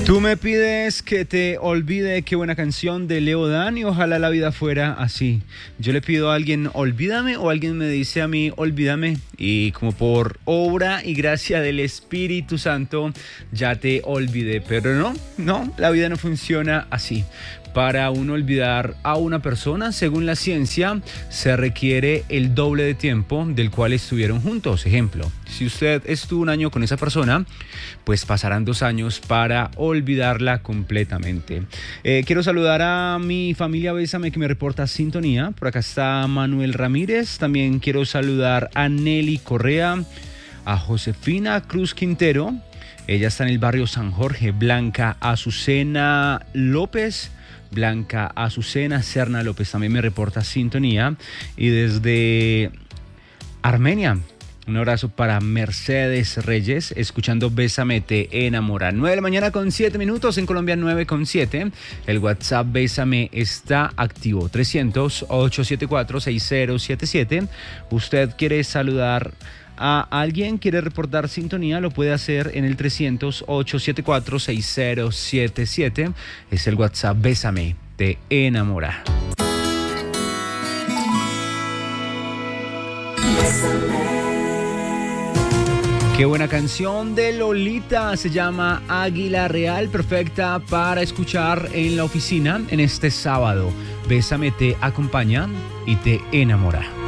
Tú me pides que te olvide, qué buena canción de Leo Dan, y ojalá la vida fuera así. Yo le pido a alguien olvídame, o alguien me dice a mí olvídame, y como por obra y gracia del Espíritu Santo ya te olvidé. Pero no, la vida no funciona así. Para uno olvidar a una persona, según la ciencia, se requiere el doble de tiempo del cual estuvieron juntos. Ejemplo, si usted estuvo un año con esa persona, pues pasarán 2 años para olvidarla completamente. Quiero saludar a mi familia Bésame, que me reporta sintonía. Por acá está Manuel Ramírez. También quiero saludar a Nelly Correa, a Josefina Cruz Quintero. Ella está en el barrio San Jorge. Blanca Azucena López. Blanca Azucena Serna López también me reporta sintonía. Y desde Armenia, un abrazo para Mercedes Reyes, escuchando Bésame te enamora. 9 de la mañana con 7 minutos, en Colombia 9 con 7. El WhatsApp Bésame está activo, 300-874-6077. Usted quiere saludar a alguien, quiere reportar sintonía, lo puede hacer en el 300-874-6077. Es el WhatsApp Bésame te enamora. Qué buena canción de Lolita, se llama Águila Real, perfecta para escuchar en la oficina en este sábado. Bésame te acompaña y te enamora.